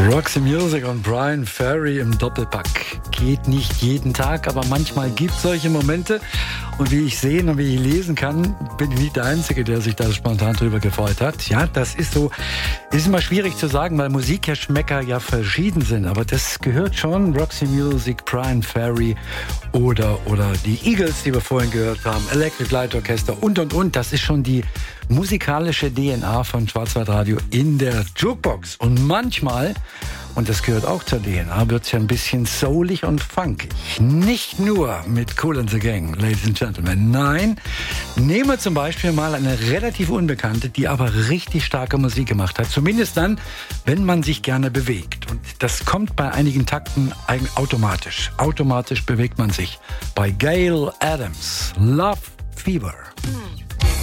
Roxy Music und Bryan Ferry im Doppelpack. Geht nicht jeden Tag, aber manchmal gibt es solche Momente. Und wie ich sehen und wie ich lesen kann, bin ich nicht der Einzige, der sich da spontan drüber gefreut hat. Ja, das ist so, ist immer schwierig zu sagen, weil Musikgeschmäcker ja verschieden sind. Aber das gehört schon. Roxy Music, Bryan Ferry oder die Eagles, die wir vorhin gehört haben, Electric Light Orchestra und. Das ist schon die musikalische DNA von Schwarzwaldradio in der Jukebox. Und manchmal, und das gehört auch zur DNA, wird es ja ein bisschen soulig und funkig. Nicht nur mit Kool and the Gang, Ladies and Gentlemen. Nein, nehmen wir zum Beispiel mal eine relativ unbekannte, die aber richtig starke Musik gemacht hat. Zumindest dann, wenn man sich gerne bewegt. Und das kommt bei einigen Takten automatisch. Automatisch bewegt man sich. Bei Gail Adams, Love Fever.